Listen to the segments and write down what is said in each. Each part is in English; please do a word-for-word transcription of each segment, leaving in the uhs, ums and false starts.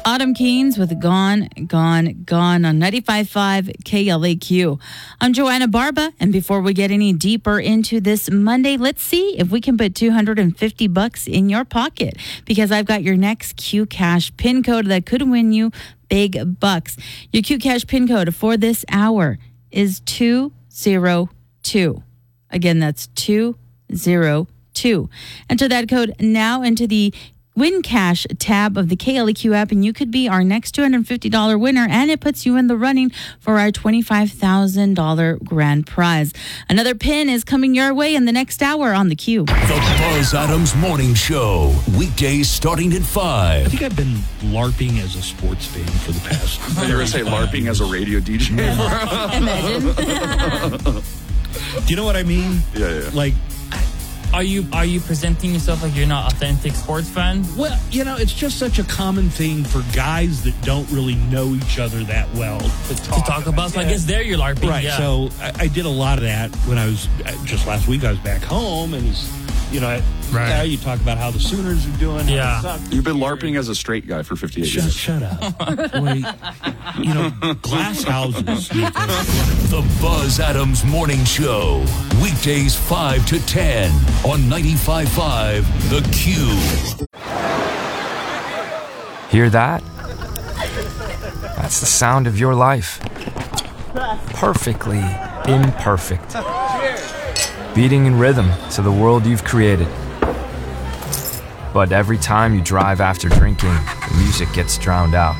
Autumn Keynes with Gone, Gone, Gone on ninety-five point five K L A Q. I'm Joanna Barba, and before we get any deeper into this Monday, let's see if we can put two hundred fifty bucks in your pocket, because I've got your next Q Cash pin code that could win you big bucks. Your Q Cash pin code for this hour is two zero two. Again, that's two zero two. Enter that code now into the Win Cash tab of the K L E Q app, and you could be our next two hundred fifty dollars winner, and it puts you in the running for our twenty-five thousand dollars grand prize. Another pin is coming your way in the next hour on the Q. The Buzz Adams Morning Show, weekdays starting at five. I think I've been LARPing as a sports fan for the past. You're going to say LARPing as a radio D J? Imagine. Do you know what I mean? Yeah, yeah. Like, Are you are you presenting yourself like you're not authentic sports fan? well, you know, it's just such a common thing for guys that don't really know each other that well to talk, To talk about, so I guess there you're LARPing. Right. Yeah. So I, I did a lot of that when I was just last week. I was back home, and it's, you know, I, Right. yeah, you talk about how the Sooners are doing. how Yeah. they suck. You've been LARPing as a straight guy for fifty-eight Shut, years. shut up. Boy, you know, glass houses. The Buzz Adams Morning Show, weekdays five to ten on ninety-five point five The Q. Hear that? That's the sound of your life. Perfectly imperfect. Beating in rhythm to the world you've created. But every time you drive after drinking, the music gets drowned out.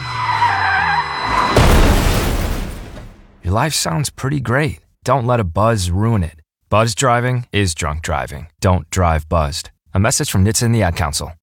Your life sounds pretty great. Don't let a buzz ruin it. Buzz driving is drunk driving. Don't drive buzzed. A message from N H T S A and the Ad Council.